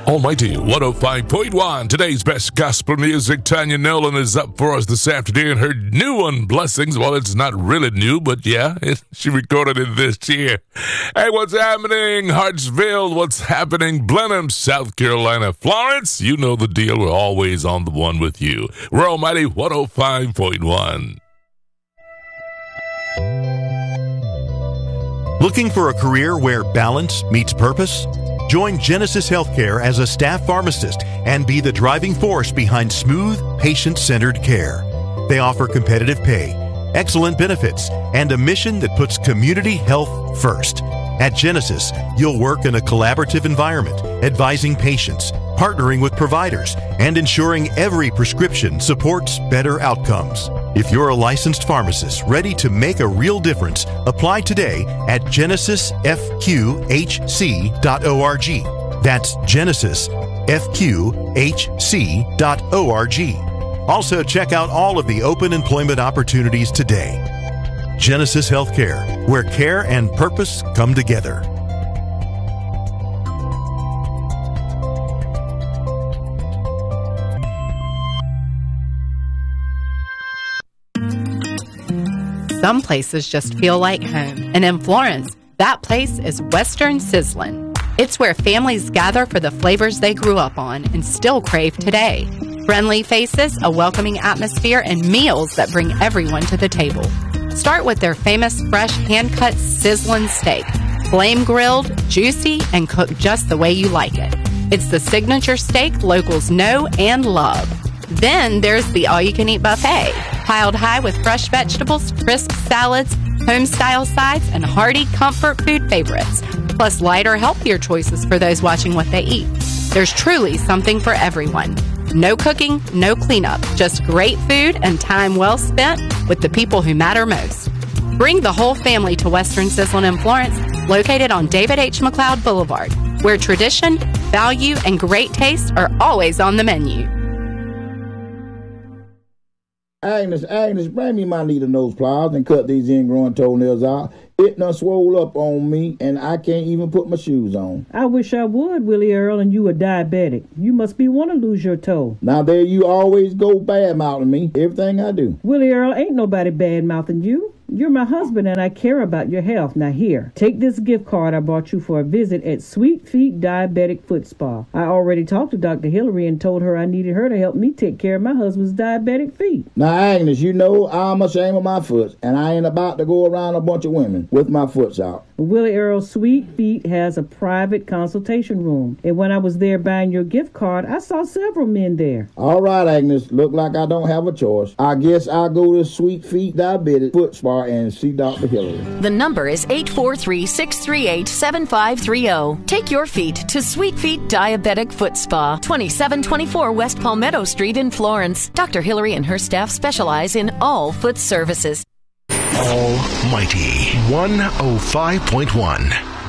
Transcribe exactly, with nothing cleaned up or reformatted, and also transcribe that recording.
Almighty one oh five point one. Today's best gospel music. Tanya Nolan is up for us this afternoon. Her new one, Blessings. Well, it's not really new, but yeah, it, she recorded it this year. Hey, what's happening? Hartsville. What's happening? Blenheim, South Carolina. Florence, you know the deal. We're always on the one with you. We're Almighty one oh five point one. Looking for a career where balance meets purpose? Join Genesis Healthcare as a staff pharmacist and be the driving force behind smooth, patient-centered care. They offer competitive pay, excellent benefits, and a mission that puts community health first. At Genesis, you'll work in a collaborative environment, advising patients, partnering with providers, and ensuring every prescription supports better outcomes. If you're a licensed pharmacist ready to make a real difference, apply today at genesis f q h c dot org. That's genesis f q h c dot org. Also, check out all of the open employment opportunities today. Genesis Healthcare, where care and purpose come together. Some places just feel like home. And in Florence, that place is Western Sizzlin'. It's where families gather for the flavors they grew up on and still crave today. Friendly faces, a welcoming atmosphere, and meals that bring everyone to the table. Start with their famous fresh hand-cut sizzlin' steak. Flame grilled, juicy, and cooked just the way you like it. It's the signature steak locals know and love. Then there's the all-you-can-eat buffet, piled high with fresh vegetables, crisp salads, home-style sides, and hearty comfort food favorites, plus lighter, healthier choices for those watching what they eat. There's truly something for everyone. No cooking, no cleanup, just great food and time well spent with the people who matter most. Bring the whole family to Western Sizzlin' in Florence, located on David H. McLeod Boulevard, where tradition, value, and great taste are always on the menu. Agnes, Agnes, bring me my needle nose pliers and cut these ingrowing toenails out. It done swole up on me, and I can't even put my shoes on. I wish I would, Willie Earl, and you were diabetic. You must be want to lose your toe. Now there you always go bad-mouthing me, everything I do. Willie Earl, ain't nobody bad-mouthing you. You're my husband, and I care about your health. Now here, take this gift card I bought you for a visit at Sweet Feet Diabetic Foot Spa. I already talked to Doctor Hillary and told her I needed her to help me take care of my husband's diabetic feet. Now, Agnes, you know I'm ashamed of my foot, and I ain't about to go around a bunch of women with my foots out. Willie Earl Sweet Feet has a private consultation room, and when I was there buying your gift card, I saw several men there. All right, Agnes, look like I don't have a choice. I guess I'll go to Sweet Feet Diabetic Foot Spa and see Doctor Hillary. The number is eight four three, six three eight, seven five three zero. Take your feet to Sweet Feet Diabetic Foot Spa, twenty-seven twenty-four West Palmetto Street in Florence. Doctor Hillary and her staff specialize in all foot services. Almighty one oh five point one.